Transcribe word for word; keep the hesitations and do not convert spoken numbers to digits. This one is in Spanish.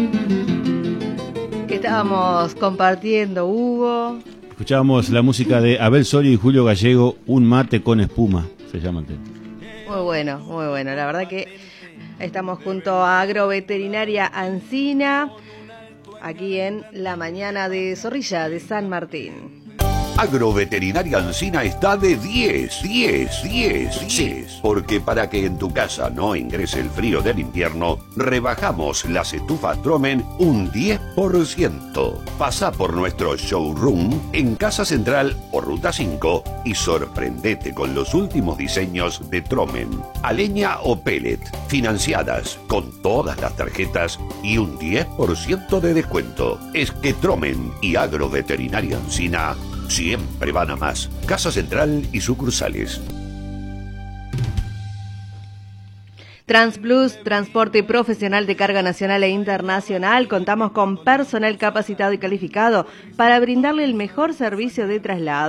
Que estábamos compartiendo, Hugo. Escuchábamos la música de Abel Soli y Julio Gallego, Un mate con espuma, se llama el tema. Muy bueno, muy bueno. La verdad que estamos junto a Agroveterinaria Ancina, aquí en la mañana de Zorrilla de San Martín. Agroveterinaria Ancina está de diez, diez, diez, diez. Porque para que en tu casa no ingrese el frío del invierno, rebajamos las estufas Tromen un diez por ciento. Pasa por nuestro showroom en Casa Central o Ruta cinco y sorprendete con los últimos diseños de Tromen. A leña o pellet, financiadas con todas las tarjetas y un diez por ciento de descuento. Es que Tromen y Agroveterinaria Ancina siempre van a más. Casa Central y sucursales. Transplus, transporte profesional de carga nacional e internacional. Contamos con personal capacitado y calificado para brindarle el mejor servicio de traslado.